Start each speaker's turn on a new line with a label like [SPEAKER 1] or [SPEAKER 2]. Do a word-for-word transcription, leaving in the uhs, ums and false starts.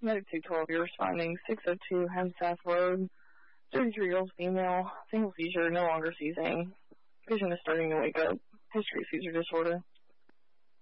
[SPEAKER 1] Medic two twelve, you're responding. six oh two Hempstaff Road. thirty-three year old female. Single seizure, no longer seizing. Patient is starting to wake up. History of seizure disorder.